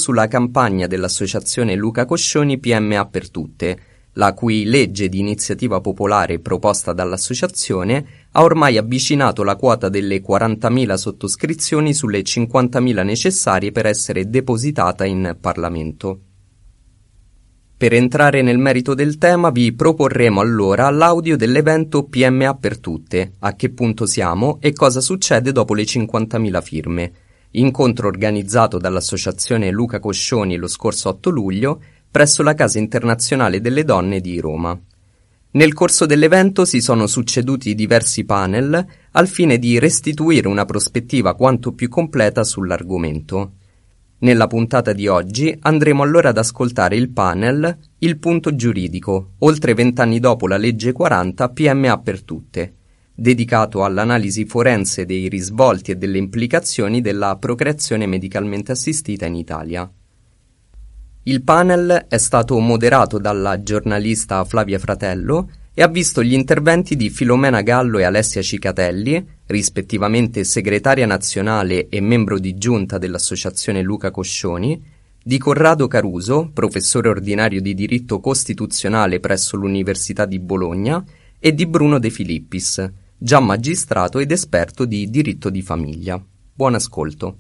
sulla campagna dell'associazione Luca Coscioni PMA per Tutte, la cui legge di iniziativa popolare proposta dall'associazione ha ormai avvicinato la quota delle 40.000 sottoscrizioni sulle 50.000 necessarie per essere depositata in Parlamento. Per entrare nel merito del tema vi proporremo allora l'audio dell'evento PMA per Tutte, a che punto siamo e cosa succede dopo le 50.000 firme, incontro organizzato dall'associazione Luca Coscioni lo scorso 8 luglio presso la Casa Internazionale delle Donne di Roma. Nel corso dell'evento si sono succeduti diversi panel al fine di restituire una prospettiva quanto più completa sull'argomento. Nella puntata di oggi andremo allora ad ascoltare il panel Il punto giuridico, oltre 20 anni dopo la legge 40 PMA per Tutte, dedicato all'analisi forense dei risvolti e delle implicazioni della procreazione medicalmente assistita in Italia. Il panel è stato moderato dalla giornalista Flavia Fratello e ha visto gli interventi di Filomena Gallo e Alessia Cicatelli, rispettivamente segretaria nazionale e membro di giunta dell'associazione Luca Coscioni, di Corrado Caruso, professore ordinario di diritto costituzionale presso l'Università di Bologna, e di Bruno De Filippis, già magistrato ed esperto di diritto di famiglia. Buon ascolto.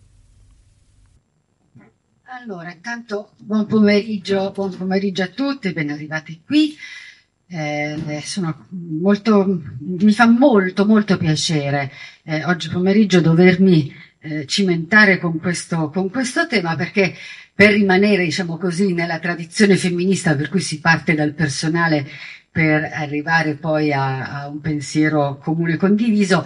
Allora, intanto buon pomeriggio a tutti, ben arrivati qui. Mi fa molto piacere oggi pomeriggio dovermi cimentare con questo tema, perché per rimanere, diciamo così, nella tradizione femminista per cui si parte dal personale per arrivare poi a un pensiero comune condiviso,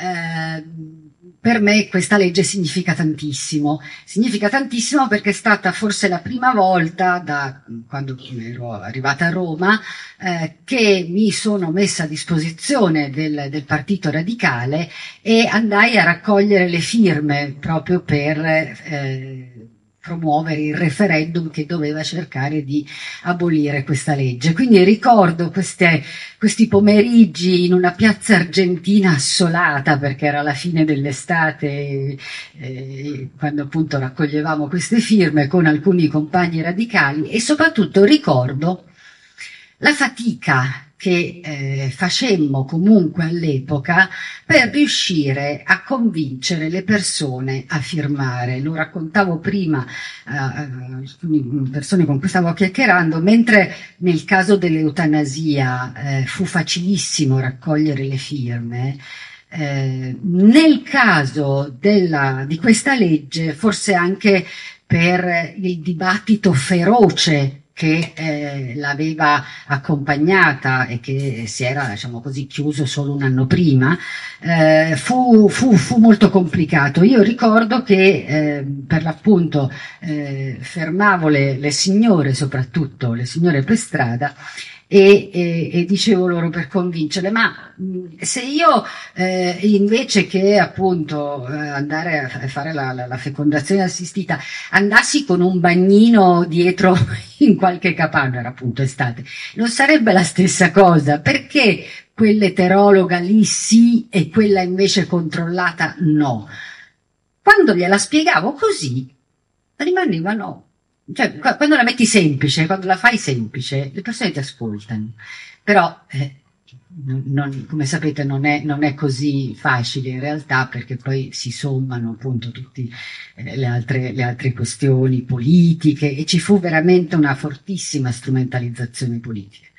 per me questa legge significa tantissimo perché è stata forse la prima volta da quando ero arrivata a Roma che mi sono messa a disposizione del Partito Radicale e andai a raccogliere le firme proprio per promuovere il referendum che doveva cercare di abolire questa legge. Quindi ricordo questi pomeriggi in una piazza argentina assolata, perché era la fine dell'estate, quando appunto raccoglievamo queste firme con alcuni compagni radicali, e soprattutto ricordo la fatica che facemmo comunque all'epoca per riuscire a convincere le persone a firmare. Lo raccontavo prima a alcune persone con cui stavo chiacchierando, mentre nel caso dell'eutanasia fu facilissimo raccogliere le firme, nel caso di questa legge, forse anche per il dibattito feroce che l'aveva accompagnata e che si era, diciamo così, chiuso solo un anno prima, fu molto complicato. Io ricordo che per l'appunto fermavo le signore, soprattutto le signore per strada, e dicevo loro per convincerle, ma se io invece che appunto andare a fare la fecondazione assistita andassi con un bagnino dietro in qualche capanna, era appunto estate, non sarebbe la stessa cosa? Perché quell'eterologa lì sì e quella invece controllata no? Quando gliela spiegavo così rimanevano. Cioè, quando la metti semplice, quando la fai semplice, le persone ti ascoltano. Però, come sapete, non è così facile in realtà, perché poi si sommano appunto tutte le altre questioni politiche, e ci fu veramente una fortissima strumentalizzazione politica.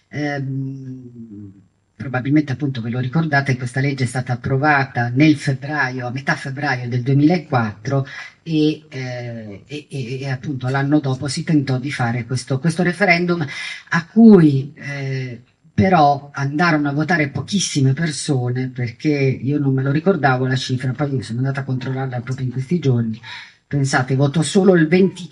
Probabilmente appunto ve lo ricordate, questa legge è stata approvata a metà febbraio del 2004 e appunto l'anno dopo si tentò di fare questo referendum a cui però andarono a votare pochissime persone, perché io non me lo ricordavo la cifra, poi sono andata a controllarla proprio in questi giorni. Pensate, votò solo il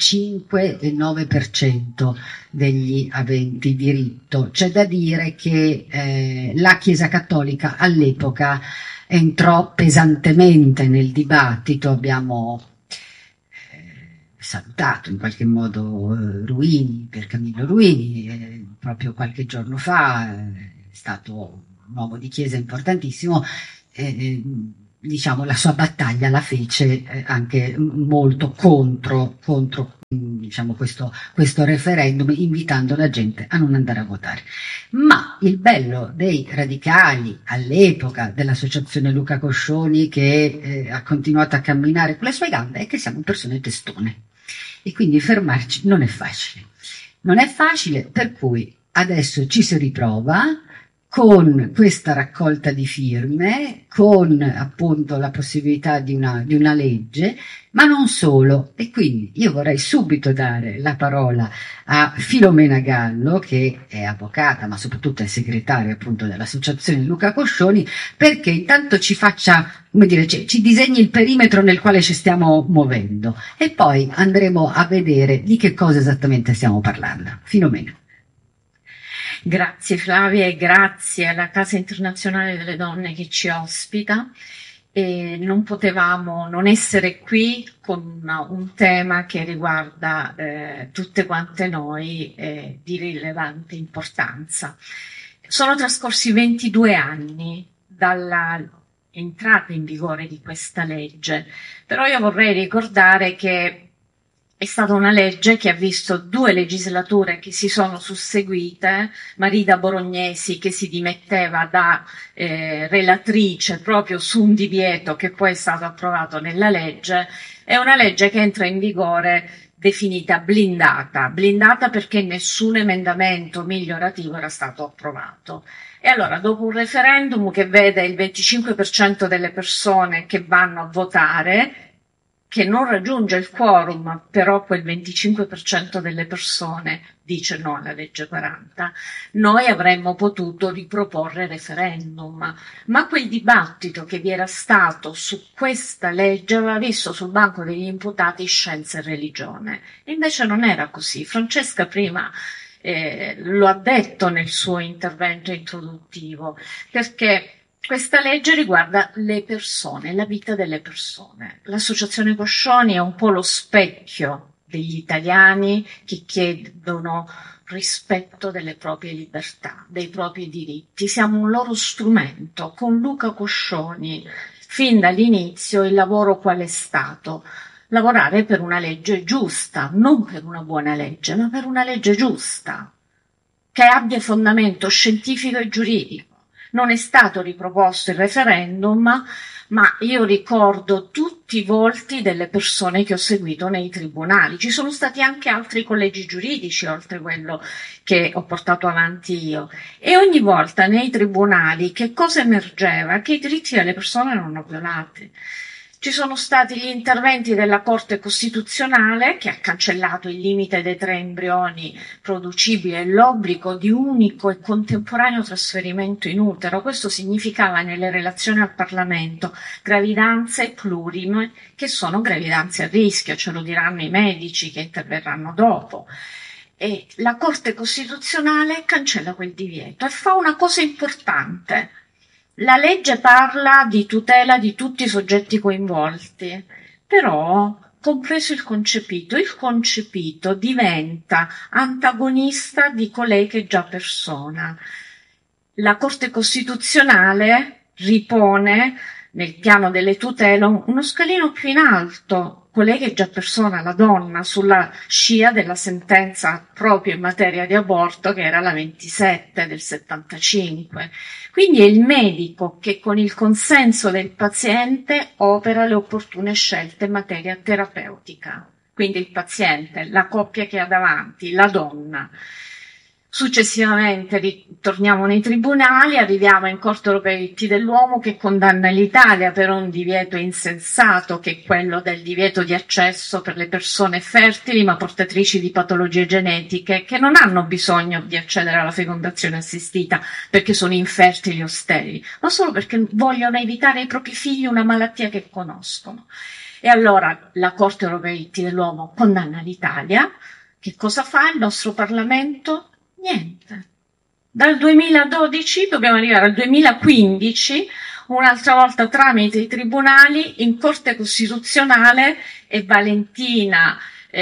25,9% degli aventi diritto. C'è da dire che la Chiesa Cattolica all'epoca entrò pesantemente nel dibattito. Abbiamo salutato in qualche modo Camillo Ruini, proprio qualche giorno fa, è stato un uomo di Chiesa importantissimo. diciamo, la sua battaglia la fece anche molto contro diciamo, questo referendum, invitando la gente a non andare a votare. Ma il bello dei radicali all'epoca, dell'associazione Luca Coscioni, che ha continuato a camminare con le sue gambe, è che siamo persone testone e quindi fermarci non è facile. Non è facile, per cui adesso ci si riprova con questa raccolta di firme, con appunto la possibilità di una legge, ma non solo. E quindi io vorrei subito dare la parola a Filomena Gallo, che è avvocata, ma soprattutto è segretaria appunto dell'associazione Luca Coscioni, perché intanto ci faccia, come dire, ci disegni il perimetro nel quale ci stiamo muovendo e poi andremo a vedere di che cosa esattamente stiamo parlando. Filomena. Grazie Flavia e grazie alla Casa Internazionale delle Donne che ci ospita. E non potevamo non essere qui con un tema che riguarda tutte quante noi di rilevante importanza. Sono trascorsi 22 anni dalla entrata in vigore di questa legge, però io vorrei ricordare che è stata una legge che ha visto 2 legislature che si sono susseguite, Marida Borognesi che si dimetteva da relatrice proprio su un divieto che poi è stato approvato nella legge, è una legge che entra in vigore definita blindata perché nessun emendamento migliorativo era stato approvato. E allora, dopo un referendum che vede il 25% delle persone che vanno a votare, che non raggiunge il quorum, però quel 25% delle persone dice no alla legge 40, noi avremmo potuto riproporre referendum, ma quel dibattito che vi era stato su questa legge aveva visto sul banco degli imputati scienza e religione, e invece non era così. Francesca prima lo ha detto nel suo intervento introduttivo, perché questa legge riguarda le persone, la vita delle persone. L'associazione Coscioni è un po' lo specchio degli italiani che chiedono rispetto delle proprie libertà, dei propri diritti. Siamo un loro strumento. Con Luca Coscioni, fin dall'inizio, il lavoro qual è stato? Lavorare per una legge giusta, non per una buona legge, ma per una legge giusta, che abbia fondamento scientifico e giuridico. Non è stato riproposto il referendum, ma io ricordo tutti i volti delle persone che ho seguito nei tribunali. Ci sono stati anche altri collegi giuridici, oltre quello che ho portato avanti io. E ogni volta nei tribunali che cosa emergeva? Che i diritti delle persone erano violati. Ci sono stati gli interventi della Corte Costituzionale che ha cancellato il limite dei 3 embrioni producibili e l'obbligo di unico e contemporaneo trasferimento in utero. Questo significava nelle relazioni al Parlamento gravidanze plurime che sono gravidanze a rischio, ce lo diranno i medici che interverranno dopo. E la Corte Costituzionale cancella quel divieto e fa una cosa importante. La legge parla di tutela di tutti i soggetti coinvolti, però, compreso il concepito diventa antagonista di colei che è già persona. La Corte Costituzionale ripone nel piano delle tutele uno scalino più in alto, colei che è già persona, la donna, sulla scia della sentenza proprio in materia di aborto che era la 27 del 75. Quindi è il medico che con il consenso del paziente opera le opportune scelte in materia terapeutica. Quindi il paziente, la coppia che ha davanti, la donna. Successivamente ritorniamo nei tribunali, arriviamo in Corte Europea dei diritti dell'uomo che condanna l'Italia per un divieto insensato che è quello del divieto di accesso per le persone fertili ma portatrici di patologie genetiche che non hanno bisogno di accedere alla fecondazione assistita perché sono infertili o sterili, ma solo perché vogliono evitare ai propri figli una malattia che conoscono. E allora la Corte Europea dei diritti dell'uomo condanna l'Italia. Che cosa fa il nostro Parlamento? Niente. Dal 2012 dobbiamo arrivare al 2015, un'altra volta tramite i tribunali, in Corte Costituzionale, e Valentina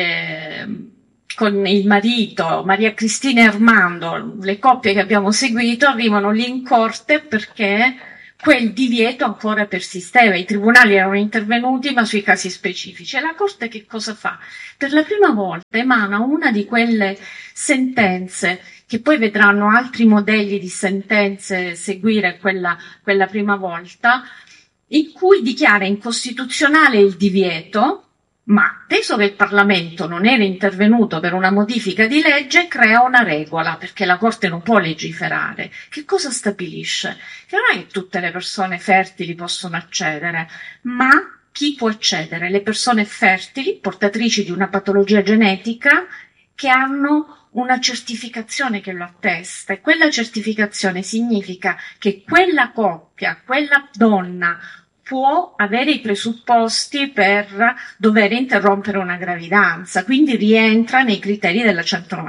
con il marito, Maria Cristina e Armando, le coppie che abbiamo seguito, arrivano lì in corte perché quel divieto ancora persisteva, i tribunali erano intervenuti ma sui casi specifici. E la Corte che cosa fa? Per la prima volta emana una di quelle sentenze, che poi vedranno altri modelli di sentenze seguire quella prima volta, in cui dichiara incostituzionale il divieto, ma atteso che il Parlamento non era intervenuto per una modifica di legge, crea una regola, perché la Corte non può legiferare. Che cosa stabilisce? Che non è che tutte le persone fertili possono accedere, ma chi può accedere? Le persone fertili, portatrici di una patologia genetica, che hanno una certificazione che lo attesta, e quella certificazione significa che quella coppia, quella donna, può avere i presupposti per dover interrompere una gravidanza, quindi rientra nei criteri della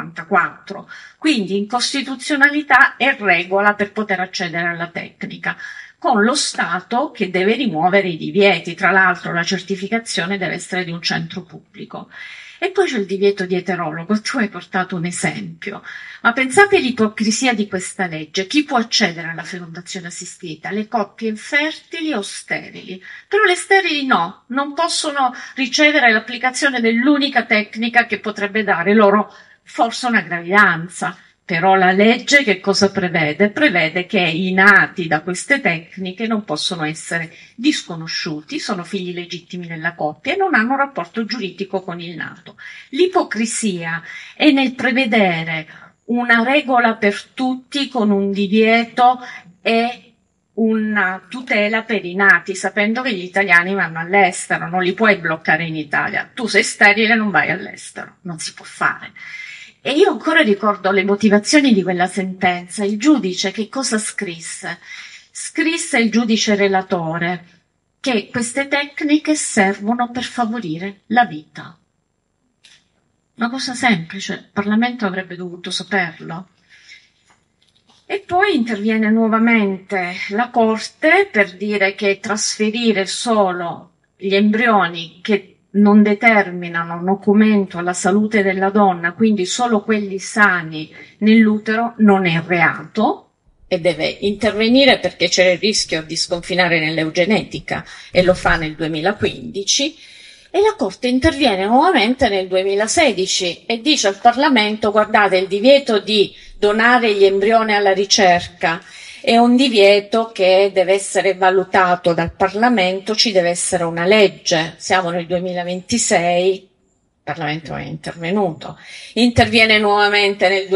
194. Quindi incostituzionalità è regola per poter accedere alla tecnica, con lo Stato che deve rimuovere i divieti. Tra l'altro la certificazione deve essere di un centro pubblico. E poi c'è il divieto di eterologo, tu hai portato un esempio, ma pensate all'ipocrisia di questa legge. Chi può accedere alla fecondazione assistita? Le coppie infertili o sterili? Però le sterili no, non possono ricevere l'applicazione dell'unica tecnica che potrebbe dare loro forse una gravidanza. Però la legge che cosa prevede? Prevede che i nati da queste tecniche non possono essere disconosciuti, sono figli legittimi della coppia e non hanno un rapporto giuridico con il nato. L'ipocrisia è nel prevedere una regola per tutti con un divieto e una tutela per i nati, sapendo che gli italiani vanno all'estero, non li puoi bloccare in Italia. Tu sei sterile, non vai all'estero, non si può fare. E io ancora ricordo le motivazioni di quella sentenza. Il giudice che cosa scrisse? Scrisse il giudice relatore che queste tecniche servono per favorire la vita. Una cosa semplice, il Parlamento avrebbe dovuto saperlo. E poi interviene nuovamente la Corte per dire che trasferire solo gli embrioni che non determinano nocumento alla salute della donna, quindi solo quelli sani nell'utero, non è reato, e deve intervenire perché c'è il rischio di sconfinare nell'eugenetica, e lo fa nel 2015, e la Corte interviene nuovamente nel 2016 e dice al Parlamento: guardate, il divieto di donare gli embrioni alla ricerca è un divieto che deve essere valutato dal Parlamento, ci deve essere una legge. Siamo nel 2026, il Parlamento è intervenuto. Interviene nuovamente nel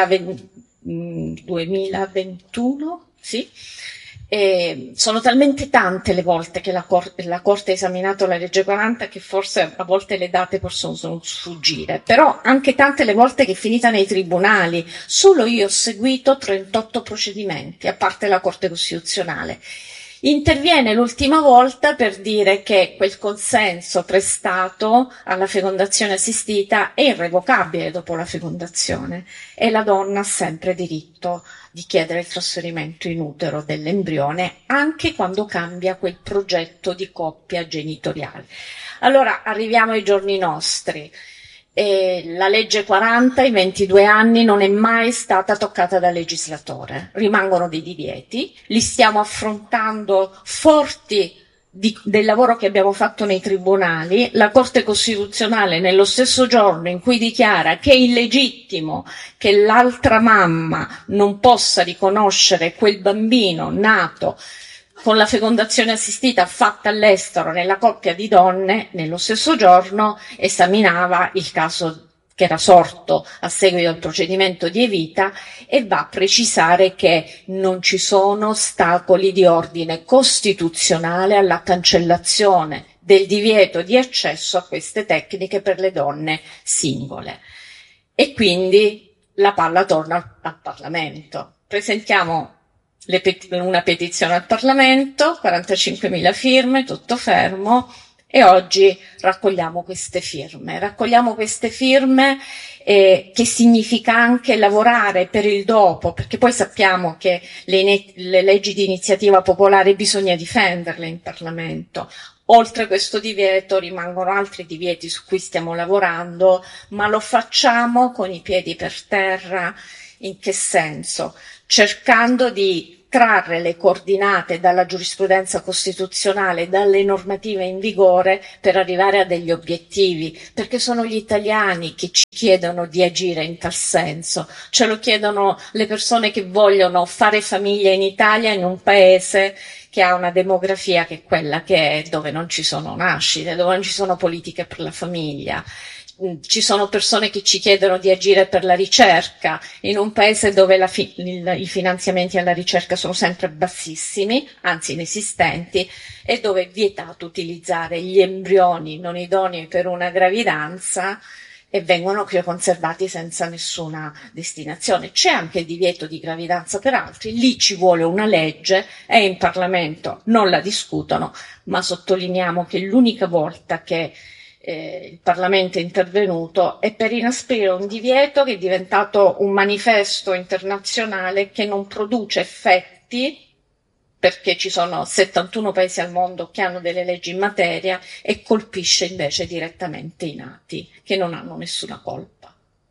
2021, sì. E sono talmente tante le volte che la Corte ha esaminato la legge 40 che forse a volte le date possono sfuggire, però anche tante le volte che è finita nei tribunali. Solo io ho seguito 38 procedimenti, a parte la Corte Costituzionale. Interviene l'ultima volta per dire che quel consenso prestato alla fecondazione assistita è irrevocabile dopo la fecondazione e la donna ha sempre diritto di chiedere il trasferimento in utero dell'embrione anche quando cambia quel progetto di coppia genitoriale. Allora arriviamo ai giorni nostri. La legge 40, i 22 anni, non è mai stata toccata dal legislatore. Rimangono dei divieti, li stiamo affrontando forti del lavoro che abbiamo fatto nei tribunali. La Corte Costituzionale, nello stesso giorno in cui dichiara che è illegittimo che l'altra mamma non possa riconoscere quel bambino nato con la fecondazione assistita fatta all'estero nella coppia di donne, nello stesso giorno esaminava il caso che era sorto a seguito del procedimento di Evita e va a precisare che non ci sono ostacoli di ordine costituzionale alla cancellazione del divieto di accesso a queste tecniche per le donne singole. E quindi la palla torna al Parlamento. Presentiamo una petizione al Parlamento, 45.000 firme, tutto fermo, e oggi raccogliamo queste firme. Che significa anche lavorare per il dopo, perché poi sappiamo che le leggi di iniziativa popolare bisogna difenderle in Parlamento. Oltre questo divieto rimangono altri divieti su cui stiamo lavorando, ma lo facciamo con i piedi per terra. In che senso? Cercando di trarre le coordinate dalla giurisprudenza costituzionale, dalle normative in vigore per arrivare a degli obiettivi, perché sono gli italiani che ci chiedono di agire in tal senso, ce lo chiedono le persone che vogliono fare famiglia in Italia, in un paese che ha una demografia che è quella che è, dove non ci sono nascite, dove non ci sono politiche per la famiglia. Ci sono persone che ci chiedono di agire per la ricerca, in un paese dove i finanziamenti alla ricerca sono sempre bassissimi, anzi inesistenti, e dove è vietato utilizzare gli embrioni non idonei per una gravidanza e vengono crioconservati senza nessuna destinazione. C'è anche il divieto di gravidanza per altri, lì ci vuole una legge e in Parlamento non la discutono, ma sottolineiamo che l'unica volta che il Parlamento è intervenuto è per inasprire un divieto che è diventato un manifesto internazionale che non produce effetti, perché ci sono 71 paesi al mondo che hanno delle leggi in materia, e colpisce invece direttamente i nati, che non hanno nessuna colpa.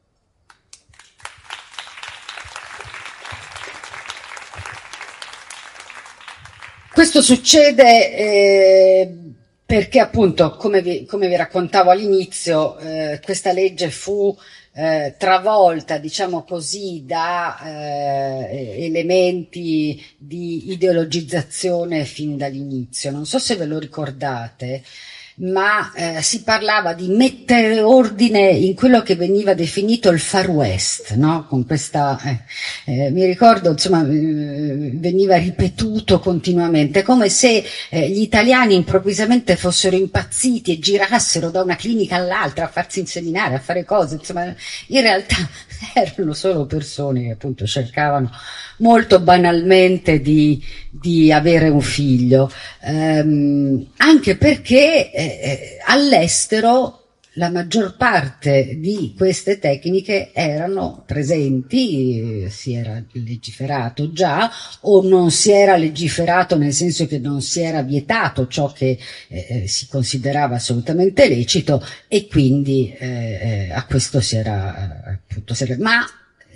Questo succede perché appunto, come vi raccontavo all'inizio, questa legge fu travolta, diciamo così, da elementi di ideologizzazione fin dall'inizio. Non so se ve lo ricordate, ma si parlava di mettere ordine in quello che veniva definito il Far West, no? Con questa, mi ricordo, insomma, veniva ripetuto continuamente, come se gli italiani improvvisamente fossero impazziti e girassero da una clinica all'altra a farsi inseminare, a fare cose, insomma, in realtà erano solo persone che appunto cercavano molto banalmente di avere un figlio, anche perché all'estero la maggior parte di queste tecniche erano presenti, si era legiferato già, o non si era legiferato nel senso che non si era vietato ciò che si considerava assolutamente lecito, e quindi a questo si era appunto ma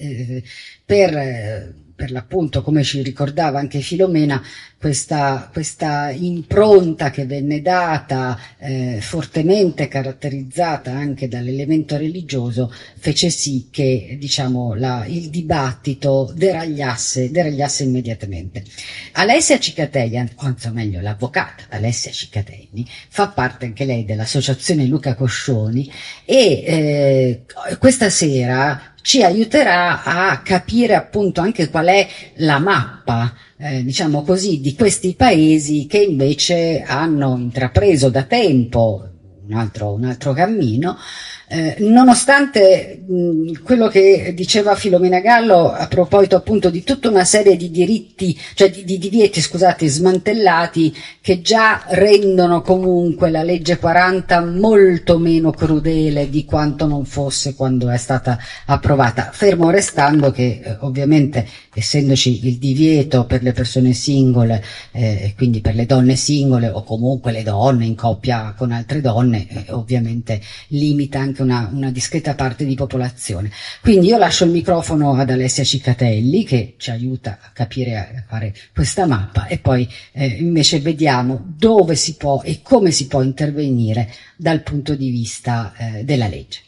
per l'appunto, come ci ricordava anche Filomena, questa impronta che venne data, fortemente caratterizzata anche dall'elemento religioso, fece sì che, diciamo, il dibattito deragliasse immediatamente. Alessia Cicatelli, anzi meglio l'avvocata Alessia Cicatelli, fa parte anche lei dell'associazione Luca Coscioni, e questa sera ci aiuterà a capire appunto anche qual è la mappa, diciamo così, di questi paesi che invece hanno intrapreso da tempo un altro cammino, nonostante quello che diceva Filomena Gallo a proposito appunto di tutta una serie di diritti, cioè di divieti, scusate, smantellati, che già rendono comunque la legge 40 molto meno crudele di quanto non fosse quando è stata approvata, fermo restando che ovviamente, essendoci il divieto per le persone singole, quindi per le donne singole o comunque le donne in coppia con altre donne, ovviamente limita anche una discreta parte di popolazione. Quindi io lascio il microfono ad Alessia Cicatelli, che ci aiuta a capire, a fare questa mappa, e poi invece vediamo dove si può e come si può intervenire dal punto di vista della legge.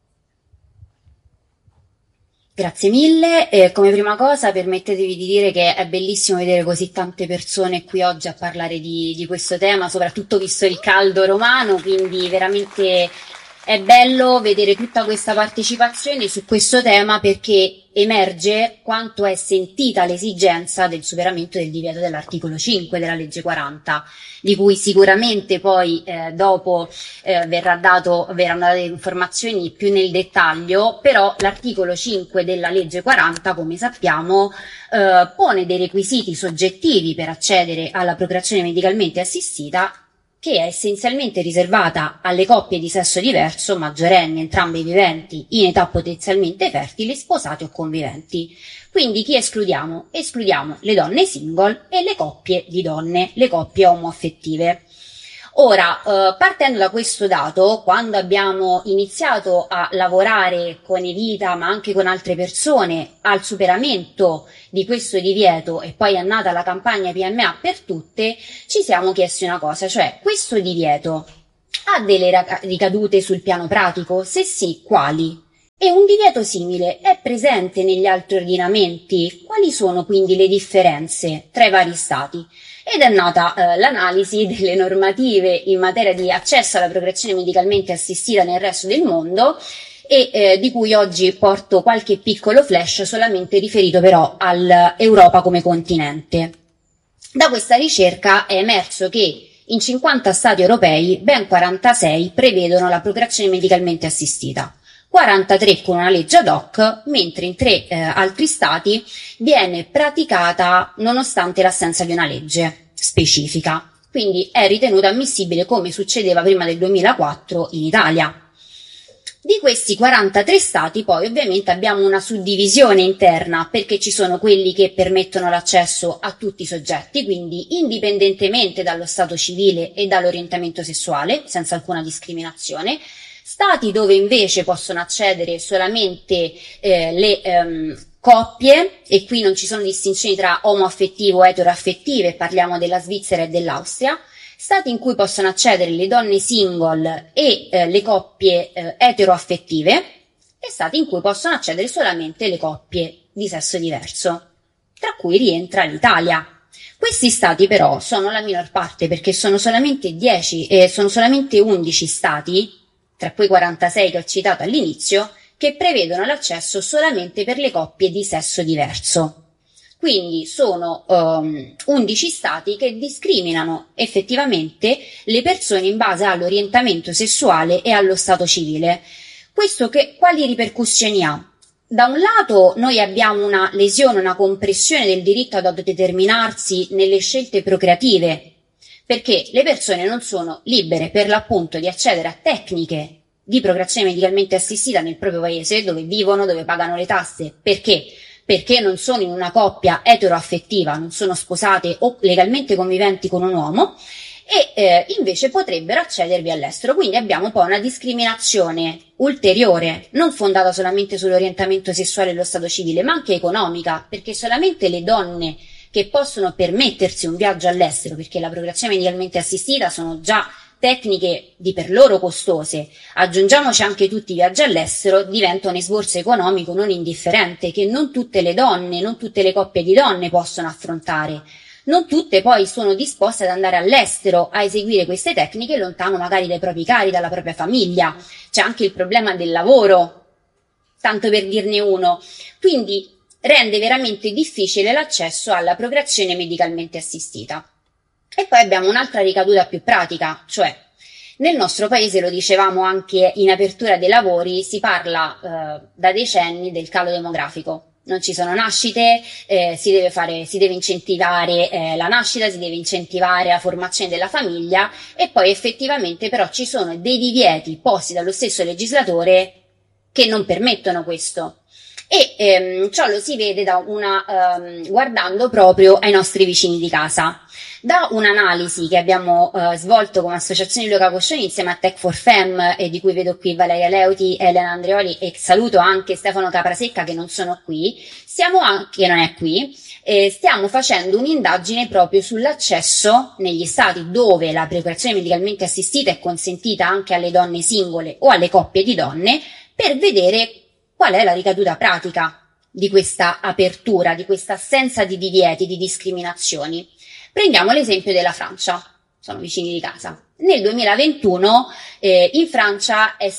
Grazie mille. Come prima cosa permettetevi di dire che è bellissimo vedere così tante persone qui oggi a parlare di questo tema, soprattutto visto il caldo romano, quindi veramente è bello vedere tutta questa partecipazione su questo tema, perché emerge quanto è sentita l'esigenza del superamento del divieto dell'articolo 5 della legge 40, di cui sicuramente poi dopo verranno date informazioni più nel dettaglio, però l'articolo 5 della legge 40, come sappiamo, pone dei requisiti soggettivi per accedere alla procreazione medicalmente assistita, che è essenzialmente riservata alle coppie di sesso diverso, maggiorenni, entrambi viventi, in età potenzialmente fertili, sposati o conviventi. Quindi chi escludiamo? Escludiamo le donne single e le coppie di donne, le coppie omoaffettive. Ora, partendo da questo dato, quando abbiamo iniziato a lavorare con Evita, ma anche con altre persone, al superamento di questo divieto e poi è nata la campagna PMA per tutte, ci siamo chiesti una cosa, cioè questo divieto ha delle ricadute sul piano pratico? Se sì, quali? E un divieto simile è presente negli altri ordinamenti? Quali sono quindi le differenze tra i vari stati? Ed è nata l'analisi delle normative in materia di accesso alla procreazione medicalmente assistita nel resto del mondo e di cui oggi porto qualche piccolo flash solamente riferito però all'Europa come continente. Da questa ricerca è emerso che in 50 stati europei ben 46 prevedono la procreazione medicalmente assistita, 43 con una legge ad hoc, mentre in 3 altri stati viene praticata nonostante l'assenza di una legge specifica. Quindi è ritenuto ammissibile come succedeva prima del 2004 in Italia. Di questi 43 stati poi ovviamente abbiamo una suddivisione interna perché ci sono quelli che permettono l'accesso a tutti i soggetti, quindi indipendentemente dallo stato civile e dall'orientamento sessuale, senza alcuna discriminazione, stati dove invece possono accedere solamente le coppie, e qui non ci sono distinzioni tra omoaffettivo e eteroaffettive, parliamo della Svizzera e dell'Austria, stati in cui possono accedere le donne single e le coppie eteroaffettive, e stati in cui possono accedere solamente le coppie di sesso diverso, tra cui rientra l'Italia. Questi stati però sono la minor parte perché sono solamente 11 stati, tra quei 46 che ho citato all'inizio, che prevedono l'accesso solamente per le coppie di sesso diverso. Quindi sono 11 stati che discriminano effettivamente le persone in base all'orientamento sessuale e allo stato civile. Questo quali ripercussioni ha? Da un lato noi abbiamo una lesione, una compressione del diritto ad autodeterminarsi nelle scelte procreative, perché le persone non sono libere per l'appunto di accedere a tecniche di procreazione medicalmente assistita nel proprio paese, dove vivono, dove pagano le tasse. Perché? Perché non sono in una coppia eteroaffettiva, non sono sposate o legalmente conviventi con un uomo, e invece potrebbero accedervi all'estero. Quindi abbiamo poi una discriminazione ulteriore, non fondata solamente sull'orientamento sessuale e lo stato civile, ma anche economica, perché solamente le donne che possono permettersi un viaggio all'estero, perché la procreazione medicalmente assistita sono già tecniche di per loro costose, aggiungiamoci anche tutti i viaggi all'estero, diventa un esborso economico non indifferente che non tutte le donne, non tutte le coppie di donne possono affrontare. Non tutte poi sono disposte ad andare all'estero a eseguire queste tecniche lontano magari dai propri cari, dalla propria famiglia. C'è anche il problema del lavoro, tanto per dirne uno. Quindi rende veramente difficile l'accesso alla procreazione medicalmente assistita. E poi abbiamo un'altra ricaduta più pratica, cioè nel nostro paese, lo dicevamo anche in apertura dei lavori, si parla da decenni del calo demografico. Non ci sono nascite, si deve incentivare la nascita, si deve incentivare la formazione della famiglia, e poi effettivamente però ci sono dei divieti posti dallo stesso legislatore che non permettono questo. E ciò lo si vede guardando proprio ai nostri vicini di casa. Da un'analisi che abbiamo svolto come associazione Luca Coscioni insieme a Tech for Fem, e di cui vedo qui Valeria Leuti, Elena Andreoli, e saluto anche Stefano Caprasecca che non sono qui, che non è qui, stiamo facendo un'indagine proprio sull'accesso negli stati dove la procreazione medicalmente assistita è consentita anche alle donne singole o alle coppie di donne, per vedere qual è la ricaduta pratica di questa apertura, di questa assenza di divieti, di discriminazioni. Prendiamo l'esempio della Francia, sono vicini di casa. Nel 2021 in Francia è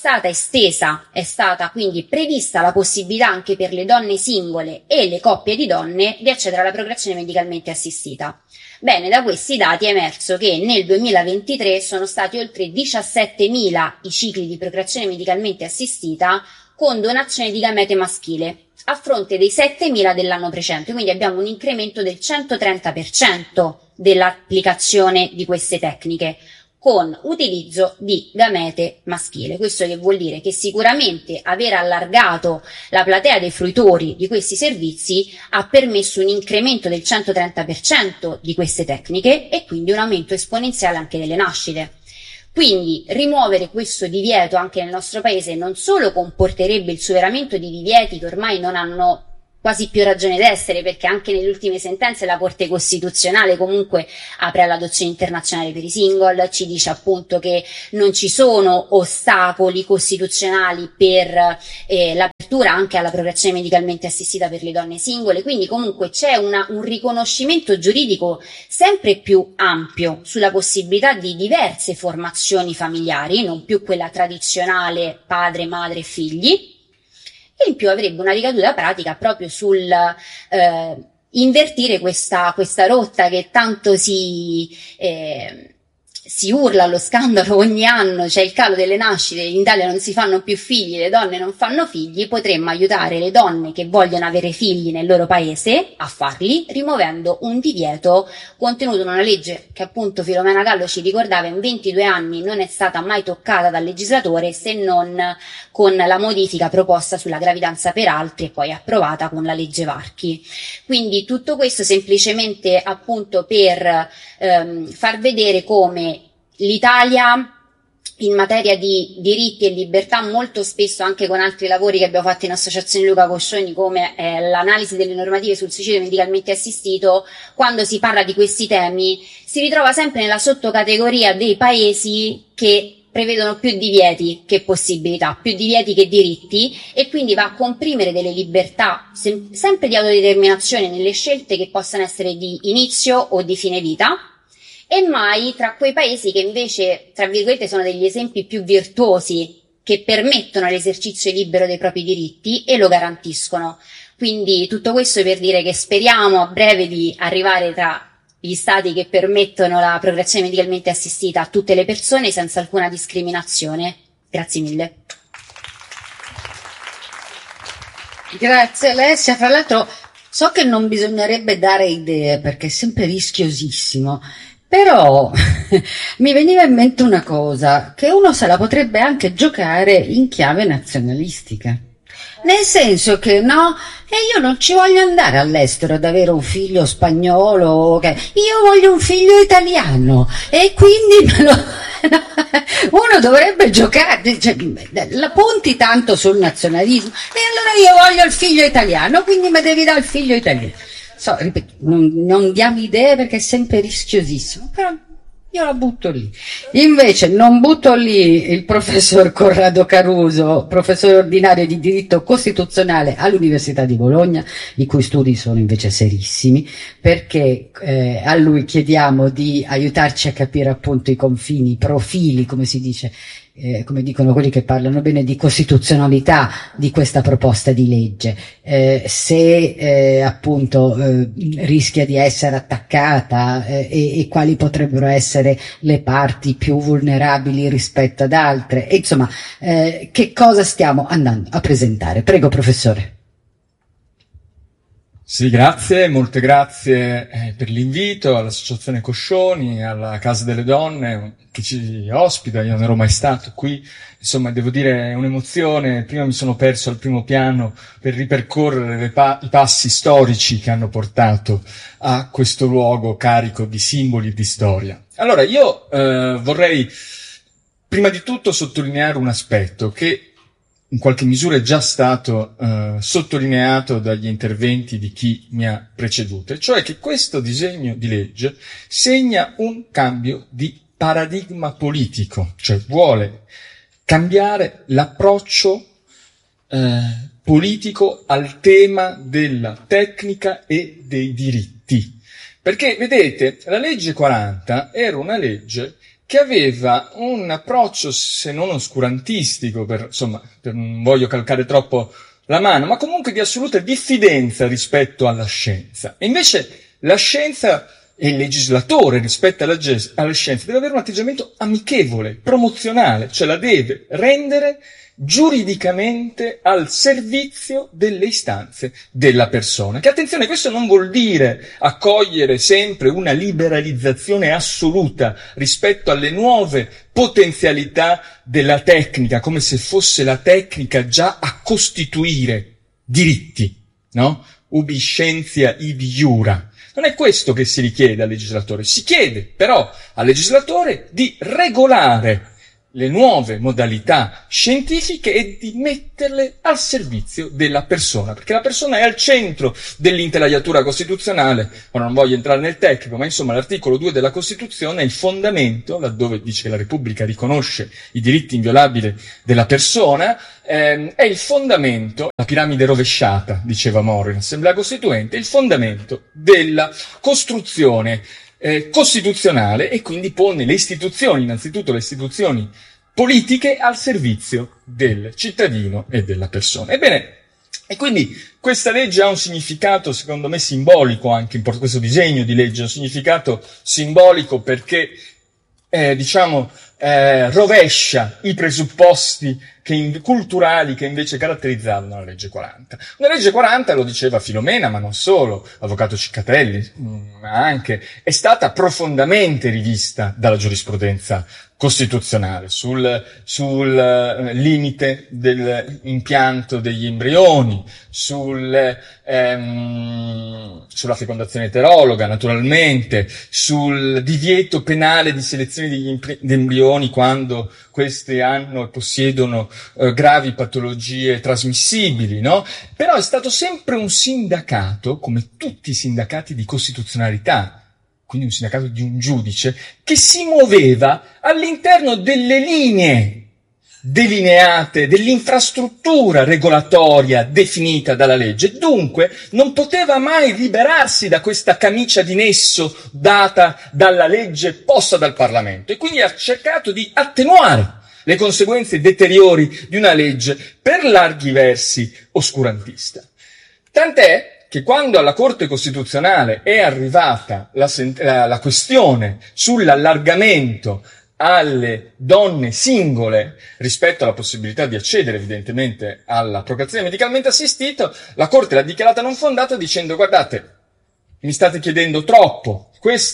stata quindi prevista la possibilità anche per le donne singole e le coppie di donne di accedere alla procreazione medicalmente assistita. Bene, da questi dati è emerso che nel 2023 sono stati oltre 17.000 i cicli di procreazione medicalmente assistita con donazione di gamete maschile, a fronte dei 7.000 dell'anno precedente, quindi abbiamo un incremento del 130% dell'applicazione di queste tecniche con utilizzo di gamete maschile. Questo che vuol dire che sicuramente aver allargato la platea dei fruitori di questi servizi ha permesso un incremento del 130% di queste tecniche e quindi un aumento esponenziale anche delle nascite. Quindi rimuovere questo divieto anche nel nostro paese non solo comporterebbe il superamento di divieti che ormai non hanno quasi più ragione d'essere, perché anche nelle ultime sentenze la Corte Costituzionale comunque apre all'adozione internazionale per i single, ci dice appunto che non ci sono ostacoli costituzionali per l'apertura anche alla procreazione medicalmente assistita per le donne singole, quindi comunque c'è un riconoscimento giuridico sempre più ampio sulla possibilità di diverse formazioni familiari, non più quella tradizionale padre, madre e figli, e in più avrebbe una ricaduta pratica proprio sul invertire questa rotta che tanto si urla allo scandalo ogni anno, c'è il calo delle nascite, in Italia non si fanno più figli, le donne non fanno figli. Potremmo aiutare le donne che vogliono avere figli nel loro paese a farli, rimuovendo un divieto contenuto in una legge che appunto Filomena Gallo ci ricordava in 22 anni non è stata mai toccata dal legislatore, se non con la modifica proposta sulla gravidanza per altri e poi approvata con la legge Varchi. Quindi tutto questo semplicemente appunto per far vedere come l'Italia in materia di diritti e libertà, molto spesso anche con altri lavori che abbiamo fatto in associazione Luca Coscioni, come l'analisi delle normative sul suicidio medicalmente assistito, quando si parla di questi temi si ritrova sempre nella sottocategoria dei paesi che prevedono più divieti che possibilità, più divieti che diritti, e quindi va a comprimere delle libertà sempre di autodeterminazione nelle scelte che possano essere di inizio o di fine vita, e mai tra quei paesi che invece, tra virgolette, sono degli esempi più virtuosi, che permettono l'esercizio libero dei propri diritti e lo garantiscono. Quindi tutto questo per dire che speriamo a breve di arrivare tra gli stati che permettono la procreazione medicalmente assistita a tutte le persone senza alcuna discriminazione. Grazie mille. Grazie Alessia. Fra l'altro so che non bisognerebbe dare idee perché è sempre rischiosissimo, però mi veniva in mente una cosa, che uno se la potrebbe anche giocare in chiave nazionalistica. Nel senso che, no, e io non ci voglio andare all'estero ad avere un figlio spagnolo, io voglio un figlio italiano, e quindi uno dovrebbe giocare, cioè, la punti tanto sul nazionalismo, e allora io voglio il figlio italiano, quindi mi devi dare il figlio italiano. Ripeto, non diamo idee perché è sempre rischiosissimo, però io la butto lì. Invece non butto lì il professor Corrado Caruso, professore ordinario di diritto costituzionale all'Università di Bologna, i cui studi sono invece serissimi, perché a lui chiediamo di aiutarci a capire appunto i confini, i profili, come si dice, come dicono quelli che parlano bene, di costituzionalità di questa proposta di legge, se appunto rischia di essere attaccata, e quali potrebbero essere le parti più vulnerabili rispetto ad altre, e insomma che cosa stiamo andando a presentare. Prego professore. Sì, grazie, molte grazie per l'invito all'Associazione Coscioni, alla Casa delle Donne che ci ospita. Io non ero mai stato qui, insomma devo dire è un'emozione. Prima mi sono perso al primo piano per ripercorrere i passi storici che hanno portato a questo luogo carico di simboli e di storia. Allora io vorrei prima di tutto sottolineare un aspetto che in qualche misura è già stato sottolineato dagli interventi di chi mi ha preceduto, e cioè che questo disegno di legge segna un cambio di paradigma politico, cioè vuole cambiare l'approccio politico al tema della tecnica e dei diritti. Perché, vedete, la legge 40 era una legge che aveva un approccio, se non oscurantistico, non voglio calcare troppo la mano, ma comunque di assoluta diffidenza rispetto alla scienza. E invece la scienza e il legislatore rispetto alla scienza deve avere un atteggiamento amichevole, promozionale, cioè la deve rendere giuridicamente al servizio delle istanze della persona. Che attenzione, questo non vuol dire accogliere sempre una liberalizzazione assoluta rispetto alle nuove potenzialità della tecnica, come se fosse la tecnica già a costituire diritti, no? Ubi scientia ibi iura. Non è questo che si richiede al legislatore. Si chiede però al legislatore di regolare le nuove modalità scientifiche e di metterle al servizio della persona, perché la persona è al centro dell'intelaiatura costituzionale. Ora non voglio entrare nel tecnico, ma insomma l'articolo 2 della Costituzione è il fondamento, laddove dice che la Repubblica riconosce i diritti inviolabili della persona, è il fondamento, la piramide rovesciata, diceva Moro in Assemblea Costituente, il fondamento della costruzione costituzionale, e quindi pone le istituzioni, innanzitutto le istituzioni politiche, al servizio del cittadino e della persona. Ebbene, e quindi questa legge ha un significato, secondo me, simbolico, anche in questo disegno di legge, un significato simbolico perché, rovescia i presupposti culturali che invece caratterizzavano la legge 40. Una legge 40, lo diceva Filomena, ma non solo, l'avvocato Ciccatelli, ma anche, è stata profondamente rivista dalla giurisprudenza costituzionale sul limite dell'impianto degli embrioni, sulla fecondazione eterologa, naturalmente, sul divieto penale di selezione degli embrioni quando questi hanno e possiedono gravi patologie trasmissibili, no? Però è stato sempre un sindacato, come tutti i sindacati di costituzionalità, quindi un sindacato di un giudice, che si muoveva all'interno delle linee delineate, dell'infrastruttura regolatoria definita dalla legge. Dunque non poteva mai liberarsi da questa camicia di nesso data dalla legge posta dal Parlamento, e quindi ha cercato di attenuare le conseguenze deteriori di una legge per larghi versi oscurantista. Tant'è che quando alla Corte Costituzionale è arrivata la questione sull'allargamento alle donne singole rispetto alla possibilità di accedere evidentemente alla procreazione medicalmente assistita, la Corte l'ha dichiarata non fondata dicendo: guardate, mi state chiedendo troppo.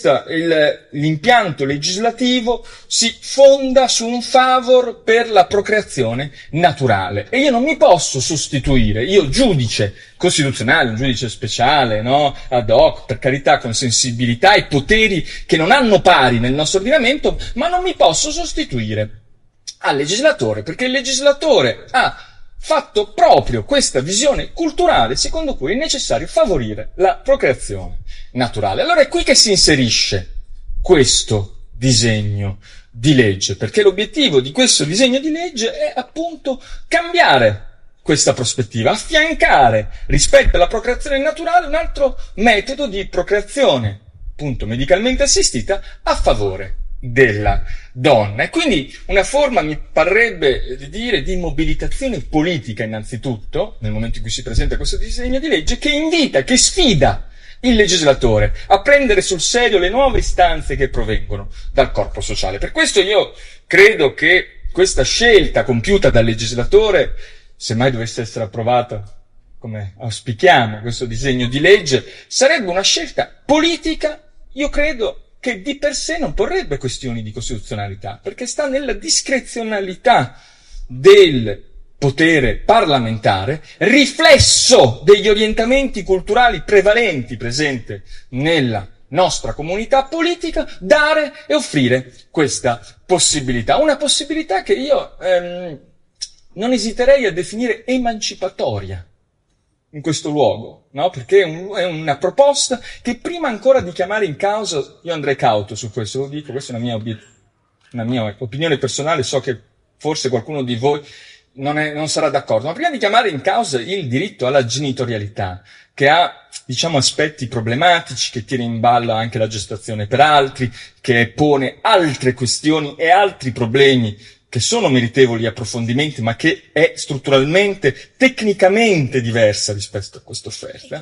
L'impianto legislativo si fonda su un favor per la procreazione naturale e io non mi posso sostituire, io giudice costituzionale, un giudice speciale, no, ad hoc, per carità, con sensibilità e poteri che non hanno pari nel nostro ordinamento, ma non mi posso sostituire al legislatore, perché il legislatore ha fatto proprio questa visione culturale secondo cui è necessario favorire la procreazione naturale. Allora è qui che si inserisce questo disegno di legge, perché l'obiettivo di questo disegno di legge è appunto cambiare questa prospettiva, affiancare rispetto alla procreazione naturale un altro metodo di procreazione, appunto medicalmente assistita, a favore della donna. E quindi una forma, mi parrebbe di dire, di mobilitazione politica innanzitutto, nel momento in cui si presenta questo disegno di legge, che invita, che sfida il legislatore a prendere sul serio le nuove istanze che provengono dal corpo sociale. Per questo io credo che questa scelta compiuta dal legislatore, se mai dovesse essere approvata come auspichiamo questo disegno di legge, sarebbe una scelta politica, io credo, che di per sé non porrebbe questioni di costituzionalità, perché sta nella discrezionalità del potere parlamentare, riflesso degli orientamenti culturali prevalenti presente nella nostra comunità politica, dare e offrire questa possibilità. Una possibilità che io non esiterei a definire emancipatoria in questo luogo, no? Perché è una proposta che prima ancora di chiamare in causa, io andrei cauto su questo, lo dico, questa è una mia opinione personale, so che forse qualcuno di voi non sarà d'accordo, ma prima di chiamare in causa il diritto alla genitorialità, che ha, diciamo, aspetti problematici, che tiene in ballo anche la gestazione per altri, che pone altre questioni e altri problemi che sono meritevoli di approfondimenti, ma che è strutturalmente, tecnicamente diversa rispetto a questa offerta,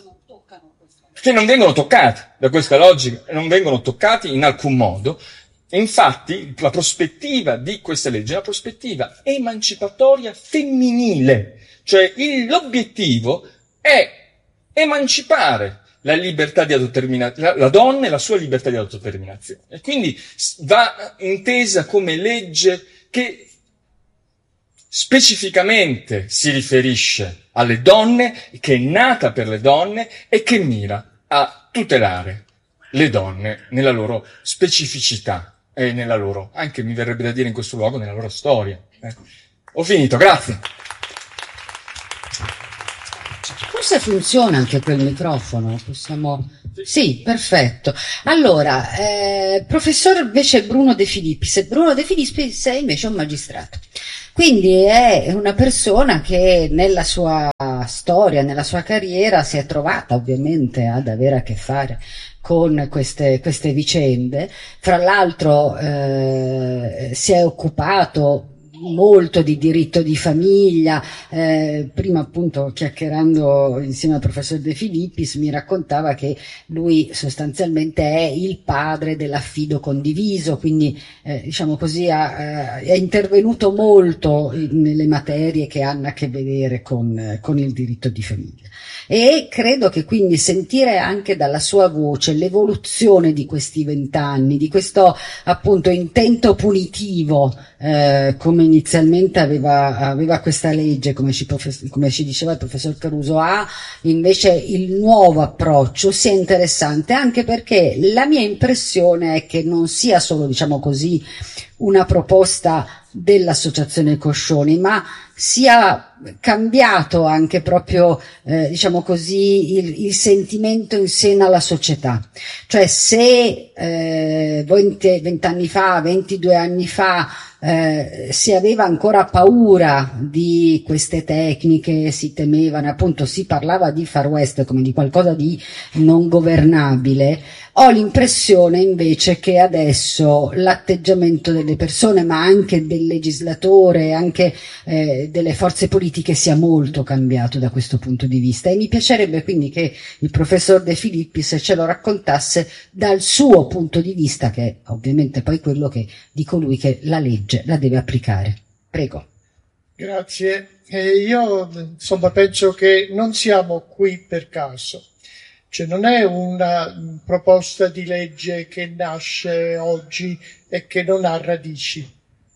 che non vengono toccati da questa logica, non vengono toccati in alcun modo. E infatti la prospettiva di questa legge è una prospettiva emancipatoria femminile, cioè l'obiettivo è emancipare la libertà di autodeterminazione, la donna e la sua libertà di autodeterminazione. E quindi va intesa come legge che specificamente si riferisce alle donne, che è nata per le donne e che mira a tutelare le donne nella loro specificità e nella loro, anche mi verrebbe da dire in questo luogo, nella loro storia. Ho finito, grazie. Forse funziona anche quel microfono, possiamo... Sì, perfetto. Allora, professor invece Bruno De Filippis. Bruno De Filippis è invece un magistrato. Quindi è una persona che nella sua storia, nella sua carriera si è trovata ovviamente ad avere a che fare con queste vicende. Fra l'altro si è occupato molto di diritto di famiglia, prima appunto chiacchierando insieme al professor De Filippis mi raccontava che lui sostanzialmente è il padre dell'affido condiviso, quindi diciamo così è intervenuto molto nelle materie che hanno a che vedere con il diritto di famiglia. E credo che quindi sentire anche dalla sua voce l'evoluzione di questi 20 anni, di questo appunto intento punitivo, come inizialmente aveva questa legge, come ci diceva il professor Caruso, ha invece il nuovo approccio, sia interessante, anche perché la mia impressione è che non sia solo, diciamo così, una proposta dell'associazione Coscioni, ma sia cambiato anche proprio, diciamo così, il sentimento in seno alla società. Cioè se 20 anni fa, 22 anni fa, si aveva ancora paura di queste tecniche, si temevano, appunto si parlava di Far West come di qualcosa di non governabile, ho l'impressione invece che adesso l'atteggiamento delle persone, ma anche del legislatore, anche delle forze politiche sia molto cambiato da questo punto di vista, e mi piacerebbe quindi che il professor De Filippis ce lo raccontasse dal suo punto di vista, che è ovviamente poi quello di colui che la legge la deve applicare. Prego. Grazie. Io insomma penso che non siamo qui per caso. Cioè non è una proposta di legge che nasce oggi e che non ha radici.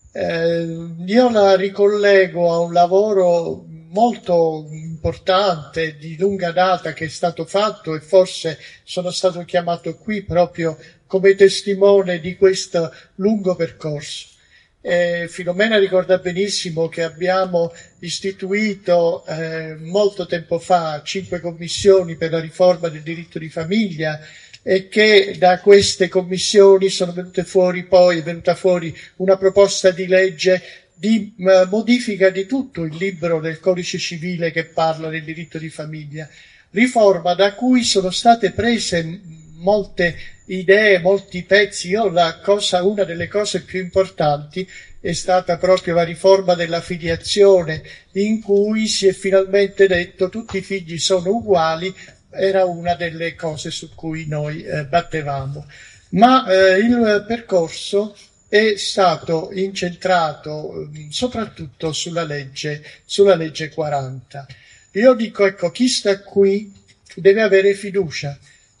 Io la ricollego a un lavoro molto importante, di lunga data, che è stato fatto, e forse sono stato chiamato qui proprio come testimone di questo lungo percorso. Filomena ricorda benissimo che abbiamo istituito molto tempo fa 5 commissioni per la riforma del diritto di famiglia, e che da queste commissioni è venuta fuori una proposta di legge di modifica di tutto il libro del codice civile che parla del diritto di famiglia, riforma da cui sono state prese molte idee, molti pezzi. Una delle cose più importanti è stata proprio la riforma della filiazione, in cui si è finalmente detto tutti i figli sono uguali. Era una delle cose su cui noi battevamo, ma il percorso è stato incentrato soprattutto sulla legge 40. Io dico, ecco, chi sta qui deve avere fiducia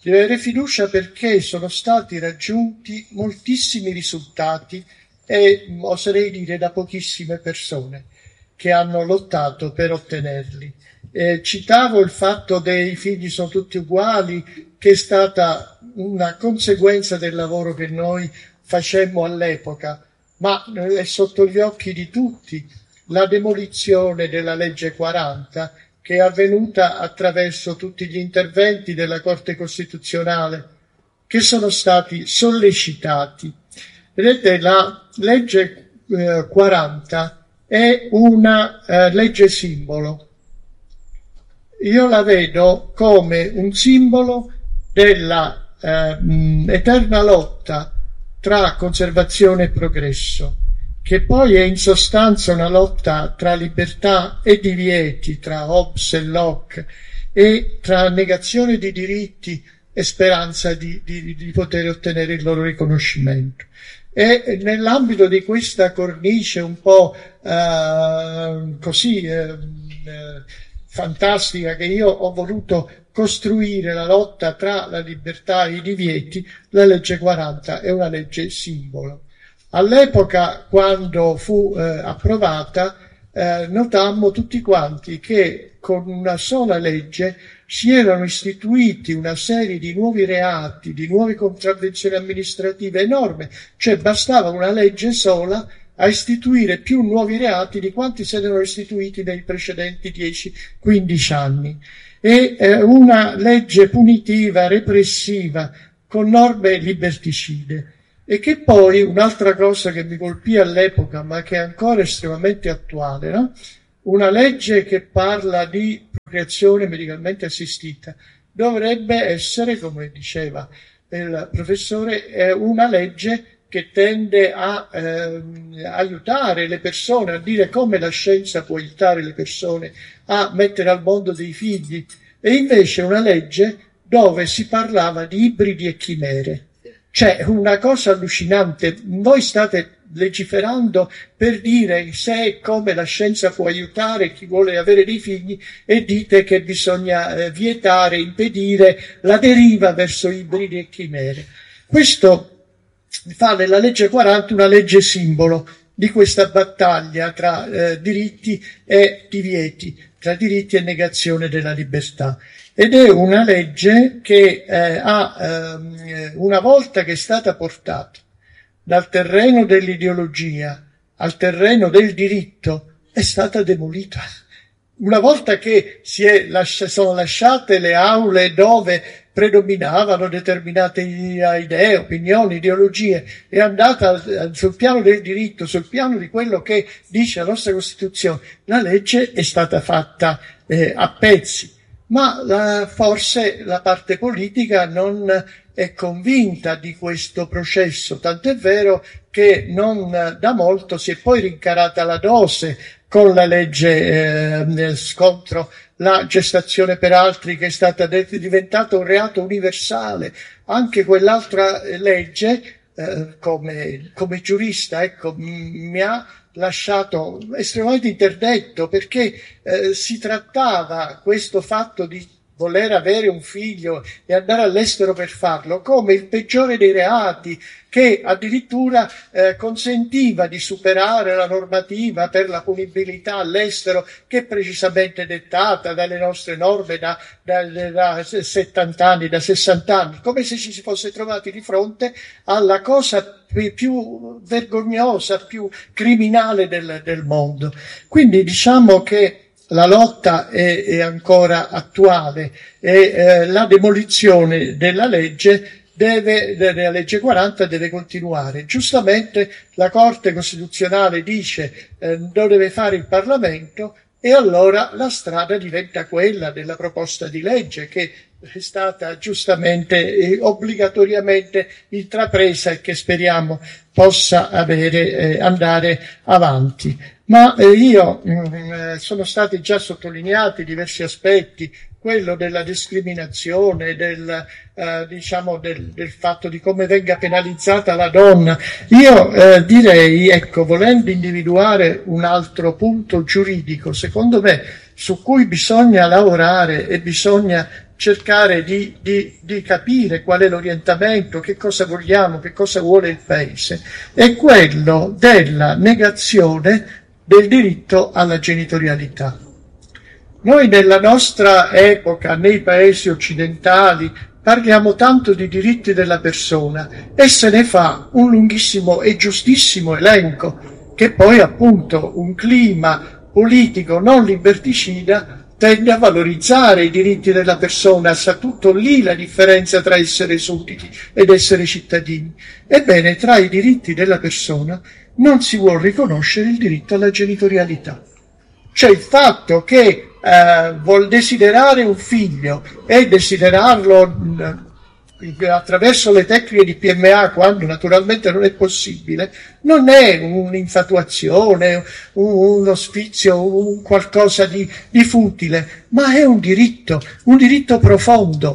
perché sono stati raggiunti moltissimi risultati, e oserei dire da pochissime persone che hanno lottato per ottenerli. Citavo il fatto dei figli sono tutti uguali, che è stata una conseguenza del lavoro che noi facemmo all'epoca, ma è sotto gli occhi di tutti la demolizione della legge 40, che è avvenuta attraverso tutti gli interventi della Corte Costituzionale, che sono stati sollecitati. Vedete, la legge 40 è una legge simbolo. Io la vedo come un simbolo della eterna lotta tra conservazione e progresso, che poi è in sostanza una lotta tra libertà e divieti, tra Hobbes e Locke, e tra negazione di diritti e speranza di poter ottenere il loro riconoscimento. E nell'ambito di questa cornice un po' fantastica che io ho voluto costruire, la lotta tra la libertà e i divieti, la legge 40 è una legge simbolo. All'epoca, quando fu approvata, notammo tutti quanti che con una sola legge si erano istituiti una serie di nuovi reati, di nuove contravvenzioni amministrative enorme, cioè bastava una legge sola a istituire più nuovi reati di quanti se ne erano istituiti nei precedenti 10-15 anni. E una legge punitiva, repressiva, con norme liberticide. E che poi, un'altra cosa che mi colpì all'epoca, ma che è ancora estremamente attuale, no? Una legge che parla di procreazione medicalmente assistita dovrebbe essere, come diceva il professore, una legge che tende a aiutare le persone, a dire come la scienza può aiutare le persone a mettere al mondo dei figli, e invece una legge dove si parlava di ibridi e chimere. Cioè, una cosa allucinante. Voi state legiferando per dire se e come la scienza può aiutare chi vuole avere dei figli, e dite che bisogna vietare, impedire la deriva verso ibridi e chimere. Questo fa della legge 40 una legge simbolo di questa battaglia tra diritti e divieti, tra diritti e negazione della libertà. Ed è una legge che una volta che è stata portata dal terreno dell'ideologia al terreno del diritto, è stata demolita. Una volta che sono lasciate le aule dove predominavano determinate idee, opinioni, ideologie, è andata sul piano del diritto, sul piano di quello che dice la nostra Costituzione, la legge è stata fatta a pezzi. Ma forse la parte politica non è convinta di questo processo, tant'è vero che non da molto si è poi rincarata la dose con la legge contro la gestazione per altri, che è stata diventata un reato universale. Anche quell'altra legge, come giurista, ecco, mi ha lasciato estremamente interdetto, perché si trattava questo fatto di voler avere un figlio e andare all'estero per farlo come il peggiore dei reati, che addirittura consentiva di superare la normativa per la punibilità all'estero, che è precisamente dettata dalle nostre norme da 70 anni, da 60 anni, come se ci si fosse trovati di fronte alla cosa più vergognosa, più criminale del mondo. Quindi diciamo che la lotta è ancora attuale, e la demolizione della legge della legge 40 deve continuare. Giustamente la Corte Costituzionale dice lo deve fare il Parlamento, e allora la strada diventa quella della proposta di legge, che è stata giustamente e obbligatoriamente intrapresa e che speriamo possa andare avanti. Ma sono stati già sottolineati diversi aspetti, quello della discriminazione, del fatto di come venga penalizzata la donna. Io direi, ecco, volendo individuare un altro punto giuridico, secondo me, su cui bisogna lavorare e bisogna cercare di capire qual è l'orientamento, che cosa vogliamo, che cosa vuole il Paese, è quello della negazione del diritto alla genitorialità. Noi nella nostra epoca, nei paesi occidentali, parliamo tanto di diritti della persona e se ne fa un lunghissimo e giustissimo elenco, che poi appunto un clima politico non liberticida tende a valorizzare i diritti della persona, sa tutto lì la differenza tra essere sudditi ed essere cittadini. Ebbene, tra i diritti della persona non si vuol riconoscere il diritto alla genitorialità. Cioè il fatto che vuol desiderare un figlio e desiderarlo attraverso le tecniche di PMA, quando naturalmente non è possibile, non è un'infatuazione, uno sfizio, un qualcosa di futile, ma è un diritto profondo.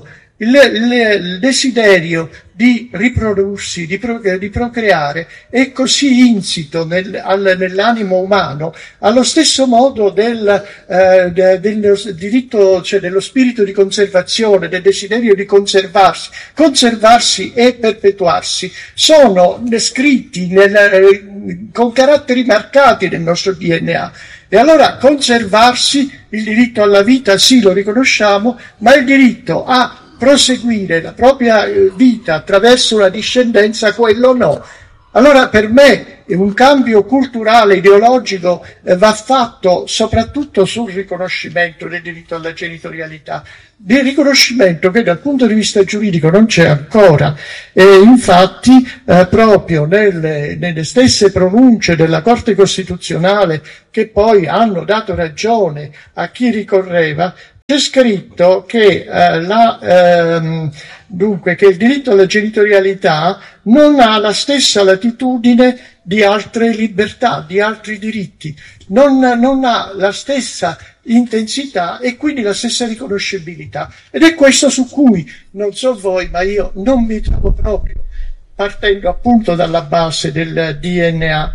il desiderio di riprodursi, di procreare, è così insito nell'animo umano, allo stesso modo del diritto, cioè dello spirito di conservazione, del desiderio di conservarsi e perpetuarsi, sono scritti con caratteri marcati nel nostro DNA. E allora conservarsi, il diritto alla vita sì, lo riconosciamo, ma il diritto a proseguire la propria vita attraverso una discendenza, quello no. Allora per me un cambio culturale, ideologico va fatto soprattutto sul riconoscimento del diritto alla genitorialità, del riconoscimento che dal punto di vista giuridico non c'è ancora, e infatti proprio nelle stesse pronunce della Corte Costituzionale, che poi hanno dato ragione a chi ricorreva, c'è scritto che che il diritto alla genitorialità non ha la stessa latitudine di altre libertà, di altri diritti, non ha la stessa intensità e quindi la stessa riconoscibilità. Ed è questo su cui, non so voi, ma io non mi trovo proprio, partendo appunto dalla base del DNA.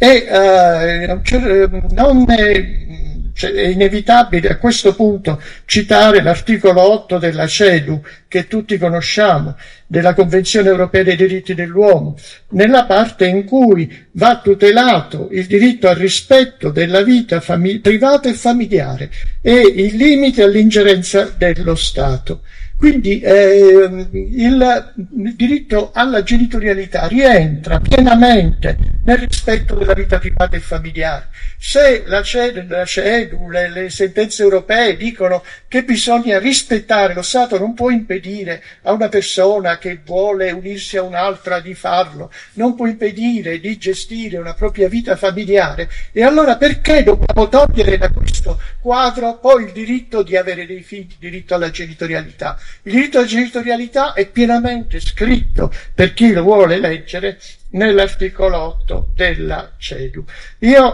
È inevitabile a questo punto citare l'articolo 8 della CEDU, che tutti conosciamo, della Convenzione Europea dei Diritti dell'Uomo, nella parte in cui va tutelato il diritto al rispetto della vita privata e familiare e il limite all'ingerenza dello Stato. Quindi il diritto alla genitorialità rientra pienamente nel rispetto della vita privata e familiare. Se la CEDU, le sentenze europee dicono che bisogna rispettare, lo Stato non può impedire a una persona che vuole unirsi a un'altra di farlo, non può impedire di gestire una propria vita familiare, e allora perché dobbiamo togliere da questo quadro poi il diritto di avere dei figli, il diritto alla genitorialità? Il diritto alla genitorialità è pienamente scritto, per chi lo vuole leggere, nell'articolo 8 della CEDU. Io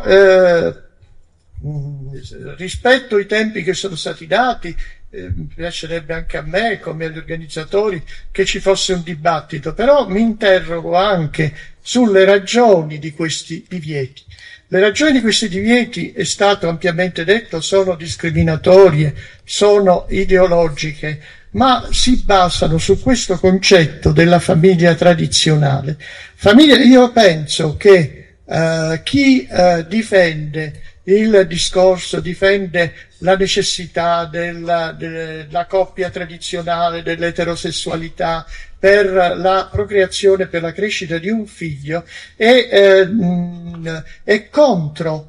rispetto i tempi che sono stati dati, mi piacerebbe anche a me, come agli organizzatori, che ci fosse un dibattito, però mi interrogo anche sulle ragioni di questi divieti. Le ragioni di questi divieti, è stato ampiamente detto, sono discriminatorie, sono ideologiche, ma si basano su questo concetto della famiglia tradizionale. Io penso che chi difende il discorso, difende la necessità della coppia tradizionale, dell'eterosessualità, per la procreazione, per la crescita di un figlio, è contro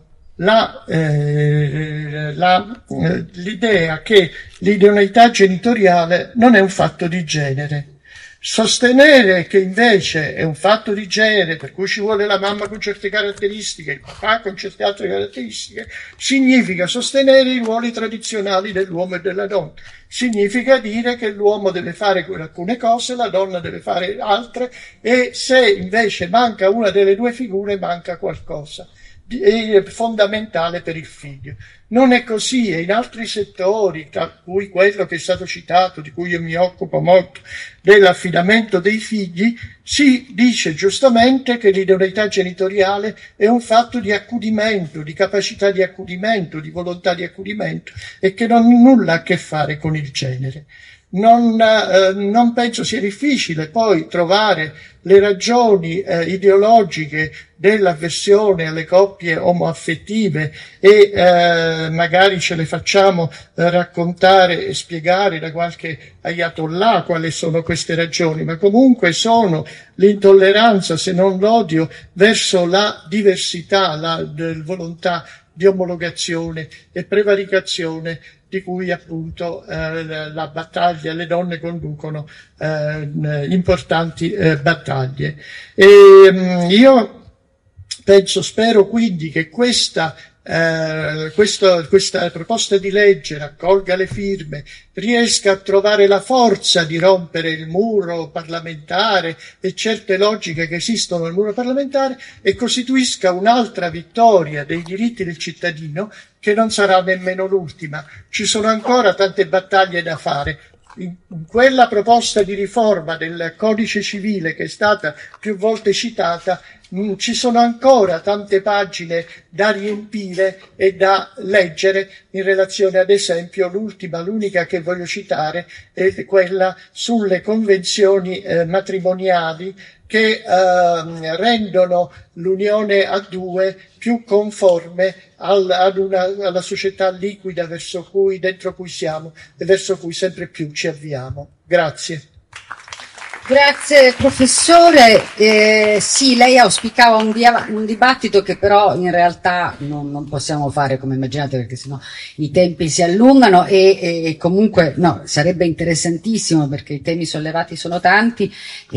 l'idea che l'idoneità genitoriale non è un fatto di genere. Sostenere che invece è un fatto di genere, per cui ci vuole la mamma con certe caratteristiche, il papà con certe altre caratteristiche, significa sostenere i ruoli tradizionali dell'uomo e della donna. Significa dire che l'uomo deve fare alcune cose, la donna deve fare altre, e se invece manca una delle due figure, manca qualcosa. È fondamentale per il figlio. Non è così, e in altri settori, tra cui quello che è stato citato, di cui io mi occupo molto, dell'affidamento dei figli, si dice giustamente che l'idoneità genitoriale è un fatto di accudimento, di capacità di accudimento, di volontà di accudimento, e che non ha nulla a che fare con il genere. Non penso sia difficile poi trovare le ragioni ideologiche dell'avversione alle coppie omoaffettive, e magari ce le facciamo raccontare e spiegare da qualche ayatollah quali sono queste ragioni, ma comunque sono l'intolleranza, se non l'odio, verso la diversità, la volontà di omologazione e prevaricazione di cui appunto la battaglia, le donne conducono importanti battaglie. Io spero quindi che questa proposta di legge raccolga le firme, riesca a trovare la forza di rompere il muro parlamentare e certe logiche che esistono nel muro parlamentare, e costituisca un'altra vittoria dei diritti del cittadino, che non sarà nemmeno l'ultima. Ci sono ancora tante battaglie da fare, in quella proposta di riforma del codice civile che è stata più volte citata, ci sono ancora tante pagine da riempire e da leggere in relazione, ad esempio, l'unica che voglio citare è quella sulle convenzioni matrimoniali che rendono l'unione a due più conforme alla società liquida dentro cui siamo e verso cui sempre più ci avviamo. Grazie. Grazie professore. Sì, lei auspicava un dibattito che però in realtà non possiamo fare come immaginate, perché sennò i tempi si allungano e comunque no, sarebbe interessantissimo perché i temi sollevati sono tanti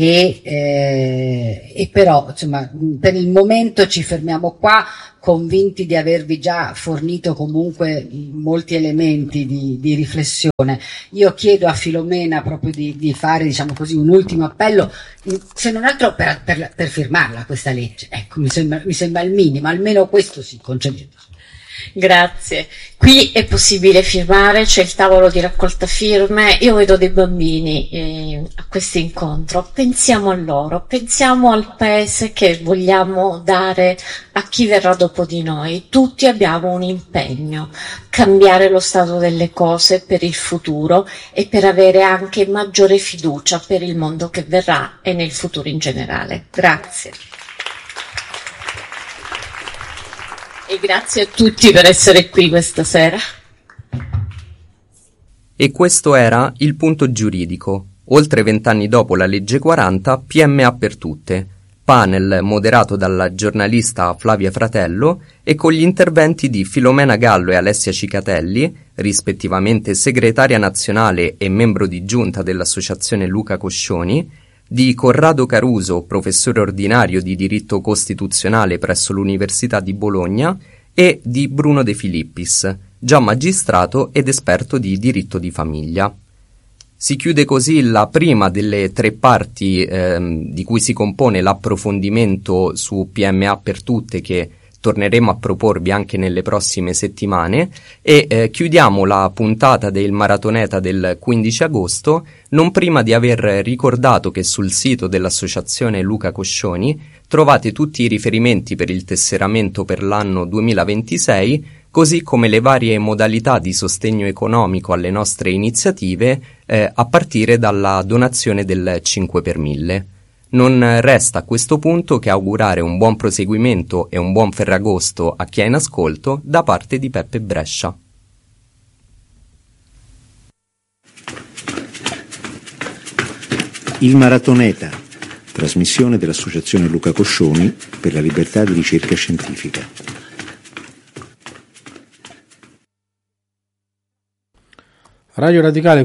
e però insomma per il momento ci fermiamo qua, convinti di avervi già fornito comunque molti elementi di riflessione. Io chiedo a Filomena proprio di fare, diciamo così, un ultimo appello, se non altro per firmarla questa legge. Ecco, mi sembra il minimo, almeno questo sì, concedo. Grazie. Qui è possibile firmare, c'è il tavolo di raccolta firme, io vedo dei bambini a questo incontro, pensiamo a loro, pensiamo al paese che vogliamo dare a chi verrà dopo di noi. Tutti abbiamo un impegno, cambiare lo stato delle cose per il futuro e per avere anche maggiore fiducia per il mondo che verrà e nel futuro in generale. Grazie. E grazie a tutti per essere qui questa sera. E questo era il punto giuridico. Oltre 20 anni dopo la legge 40, PMA per tutte. Panel moderato dalla giornalista Flavia Fratello e con gli interventi di Filomena Gallo e Alessia Cicatelli, rispettivamente segretaria nazionale e membro di giunta dell'associazione Luca Coscioni, di Corrado Caruso, professore ordinario di diritto costituzionale presso l'Università di Bologna, e di Bruno De Filippis, già magistrato ed esperto di diritto di famiglia. Si chiude così la prima delle 3 parti di cui si compone l'approfondimento su PMA per tutte, che torneremo a proporvi anche nelle prossime settimane, e chiudiamo la puntata del Maratoneta del 15 agosto non prima di aver ricordato che sul sito dell'associazione Luca Coscioni trovate tutti i riferimenti per il tesseramento per l'anno 2026, così come le varie modalità di sostegno economico alle nostre iniziative a partire dalla donazione del 5 per 1000. Non resta a questo punto che augurare un buon proseguimento e un buon Ferragosto a chi è in ascolto da parte di Peppe Brescia. Il Maratoneta, trasmissione dell'Associazione Luca Coscioni per la libertà di ricerca scientifica. Radio Radicale,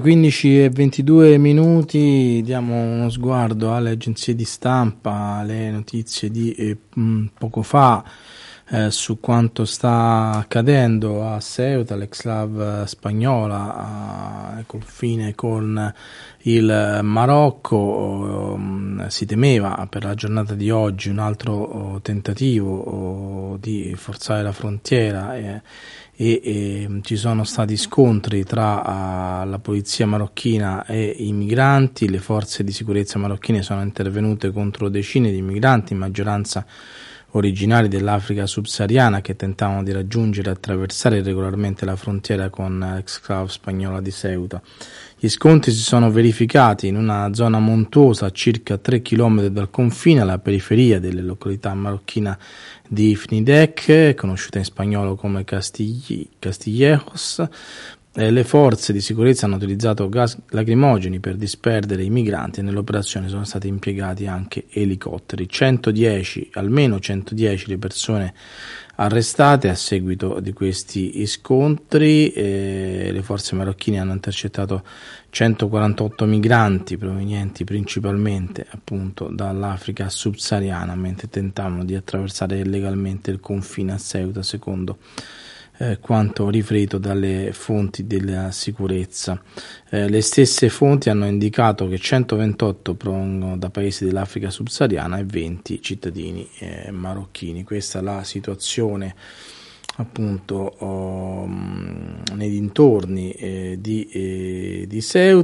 15:22, diamo uno sguardo alle agenzie di stampa, alle notizie di poco fa su quanto sta accadendo a Ceuta, l'ex-Slav spagnola, al confine con il Marocco. Si temeva per la giornata di oggi un altro tentativo di forzare la frontiera e ci sono stati scontri tra la polizia marocchina e i migranti. Le forze di sicurezza marocchine sono intervenute contro decine di migranti, in maggioranza originari dell'Africa subsahariana, che tentavano di raggiungere e attraversare regolarmente la frontiera con l'ex-Slav spagnola di Ceuta. Gli scontri si sono verificati in una zona montuosa a circa 3 km dal confine, alla periferia delle località marocchina di Fnidec, conosciuta in spagnolo come Castillejos. Le forze di sicurezza hanno utilizzato gas lacrimogeni per disperdere i migranti e nell'operazione sono stati impiegati anche elicotteri. Almeno 110 le persone arrestate a seguito di questi scontri. Le forze marocchine hanno intercettato 148 migranti provenienti principalmente appunto dall'Africa subsahariana, mentre tentavano di attraversare illegalmente il confine a Ceuta, secondo quanto riferito dalle fonti della sicurezza. Le stesse fonti hanno indicato che 128 provengono da paesi dell'Africa subsahariana e 20 cittadini marocchini. Questa è la situazione appunto nei dintorni di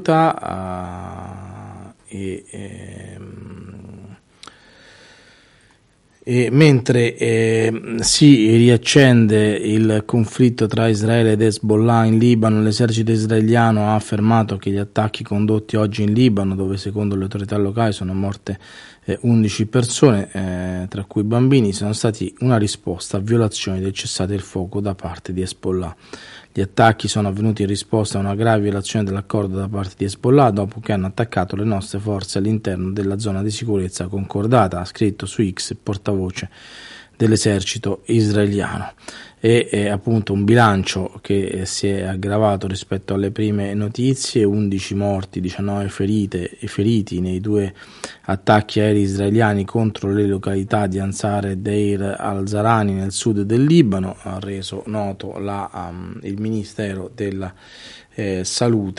Ceuta e mentre si riaccende il conflitto tra Israele ed Hezbollah in Libano, l'esercito israeliano ha affermato che gli attacchi condotti oggi in Libano, dove secondo le autorità locali sono morte 11 persone, tra cui bambini, sono stati una risposta a violazioni del cessate il fuoco da parte di Hezbollah. Gli attacchi sono avvenuti in risposta a una grave violazione dell'accordo da parte di Hezbollah dopo che hanno attaccato le nostre forze all'interno della zona di sicurezza concordata, ha scritto su X il portavoce dell'esercito israeliano. E appunto un bilancio che si è aggravato rispetto alle prime notizie: 11 morti, 19 feriti nei 2 attacchi aerei israeliani contro le località di Ansar e Deir al-Zarani nel sud del Libano, ha reso noto il Ministero della Salute